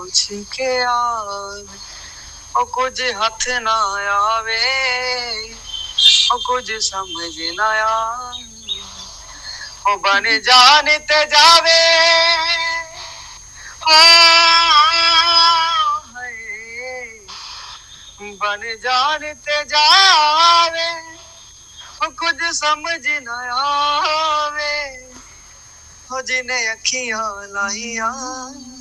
पूछ के आवे ओ कुछ हाथ ना आवे ओ कुछ समझ ना आवे ओ बन जान ते जावे बन जान ते जावे कुछ समझ न आवे हो जिन्हें अखियां लाइया